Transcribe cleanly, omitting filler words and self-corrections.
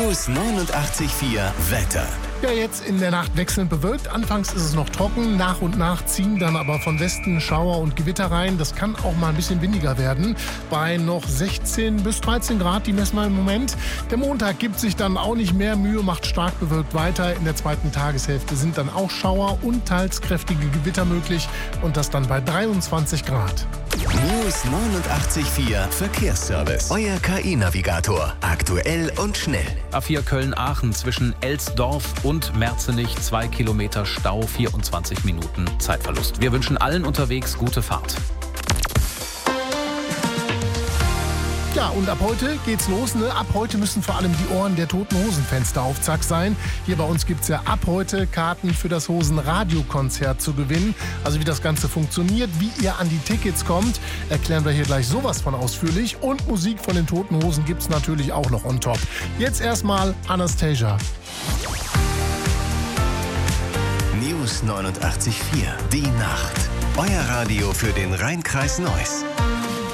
News 89.4 Wetter. Ja, jetzt in der Nacht wechselnd bewölkt. Anfangs ist es noch trocken, nach und nach ziehen dann aber von Westen Schauer und Gewitter rein. Das kann auch mal ein bisschen windiger werden. Bei noch 16 bis 13 Grad, die messen wir im Moment. Der Montag gibt sich dann auch nicht mehr Mühe, macht stark bewölkt weiter. In der zweiten Tageshälfte sind dann auch Schauer und teils kräftige Gewitter möglich. Und das dann bei 23 Grad. News 89.4 Verkehrsservice. Euer KI-Navigator. Aktuell und schnell. A4 Köln-Aachen zwischen Elsdorf und Merzenich 2 Kilometer Stau, 24 Minuten Zeitverlust. Wir wünschen allen unterwegs gute Fahrt. Ja, und ab heute geht's los. Ne? Ab heute müssen vor allem die Ohren der Toten Hosen-Fans auf Zack sein. Hier bei uns gibt's ja ab heute Karten für das Hosen-Radio-Konzert zu gewinnen. Also wie das Ganze funktioniert, wie ihr an die Tickets kommt, erklären wir hier gleich sowas von ausführlich. Und Musik von den Toten Hosen gibt's natürlich auch noch on top. Jetzt erstmal Anastasia. News 89.4 Die Nacht. Euer Radio für den Rhein-Kreis Neuss.